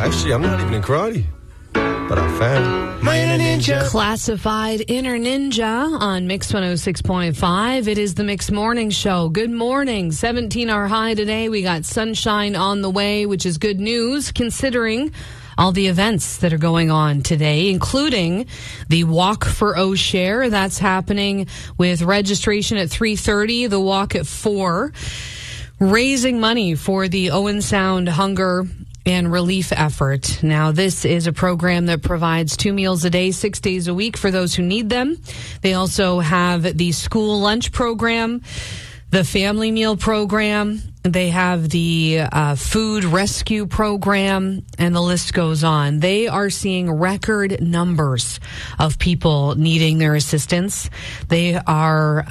Actually, I'm not even in karate, but I'm a fan. My inner ninja. Classified Inner Ninja on Mix 106.5. It is the Mix Morning Show. Good morning. 17-hour high today. We got sunshine on the way, which is good news considering all the events that are going on today, including the Walk for O'Share. That's happening with registration at 3:30, the walk at 4. Raising money for the Owen Sound Hunger and Relief effort. Now, this is a program that provides 2 meals a day, 6 days a week for those who need them. They also have the school lunch program, the family meal program. They have the food rescue program, and the list goes on. They are seeing record numbers of people needing their assistance. They are,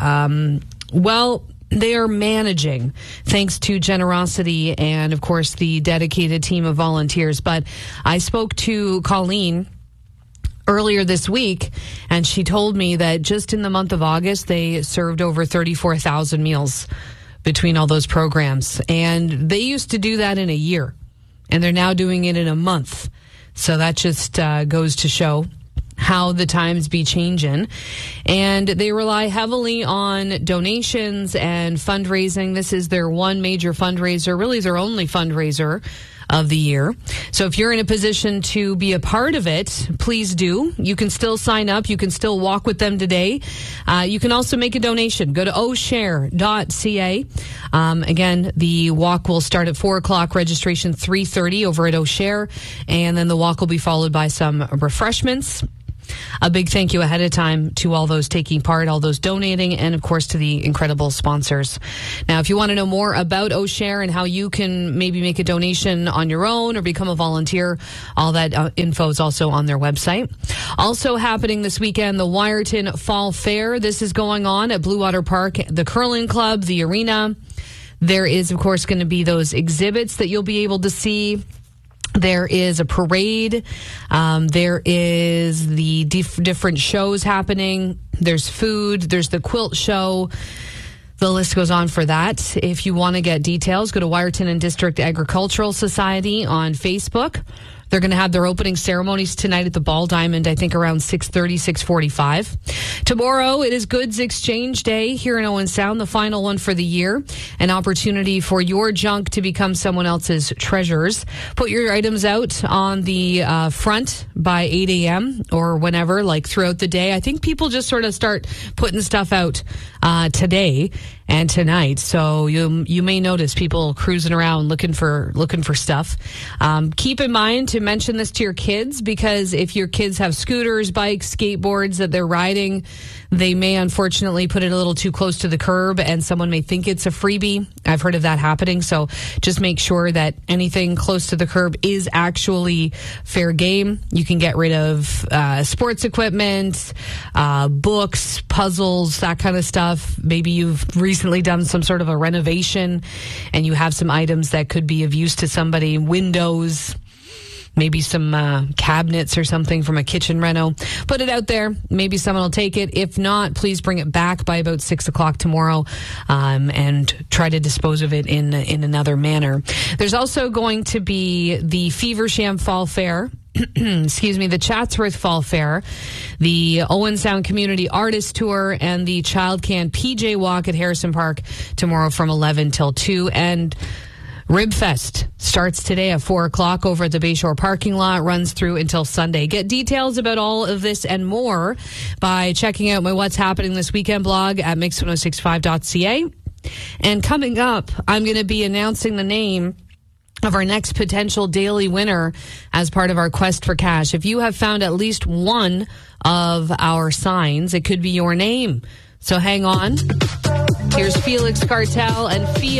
they are managing thanks to generosity and, of course, the dedicated team of volunteers. But I spoke to Colleen earlier this week, and she told me that just in the month of August, they served over 34,000 meals between all those programs. And they used to do that in a year, and they're now doing it in a month. So that just goes to show how the times be changing. And they rely heavily on donations and fundraising. This is their one major fundraiser, really their only fundraiser of the year. So if you're in a position to be a part of it, please do. You can still sign up. You can still walk with them today. You can also make a donation. Go to oshare.ca. Again, the walk will start at 4 o'clock, registration 3:30 over at O'Share, and then the walk will be followed by some refreshments. A big thank you ahead of time to all those taking part, all those donating, and of course to the incredible sponsors. Now, if you want to know more about O'Share and how you can maybe make a donation on your own or become a volunteer, all that info is also on their website. Also happening this weekend, the Wyerton Fall Fair. This is going on at Blue Water Park, the Curling Club, the arena. There is, of course, going to be those exhibits that you'll be able to see. There is a parade. There is the different shows happening. There's food. There's the quilt show. The list goes on for that. If you want to get details, go to Wyerton and District Agricultural Society on Facebook. They're going to have their opening ceremonies tonight at the Ball Diamond, I think around 6:30, 6:45. Tomorrow, it is Goods Exchange Day here in Owen Sound, the final one for the year. An opportunity for your junk to become someone else's treasures. Put your items out on the front by 8 a.m. or whenever, like throughout the day. I think people just sort of start putting stuff out today and tonight. So you may notice people cruising around looking for stuff. Keep in mind to mention this to your kids, because if your kids have scooters, bikes, skateboards that they're riding, they may unfortunately put it a little too close to the curb and someone may think it's a freebie. I've heard of that happening. So just make sure that anything close to the curb is actually fair game. You can get rid of sports equipment, books, puzzles, that kind of stuff. Maybe you've recently done some sort of a renovation and you have some items that could be of use to somebody, windows, maybe some cabinets or something from a kitchen reno. Put it out there. Maybe someone will take it. If not, please bring it back by about 6 o'clock tomorrow and try to dispose of it in another manner. There's also going to be the Feversham Fall Fair. The Chatsworth Fall Fair, the Owen Sound Community Artist Tour, and the Child Can PJ Walk at Harrison Park tomorrow from 11 till 2. And Ribfest starts today at 4 o'clock over at the Bayshore parking lot, runs through until Sunday. Get details about all of this and more by checking out my What's Happening This Weekend blog at mix1065.ca. And coming up, I'm going to be announcing the name of our next potential daily winner as part of our quest for cash. If you have found at least one of our signs, it could be your name. So hang on. Here's Felix Cartel and Fia.